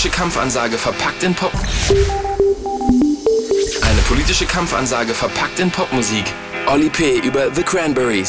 politische Kampfansage verpackt in Pop. Eine politische Kampfansage verpackt in Popmusik. Oli P. über The Cranberries.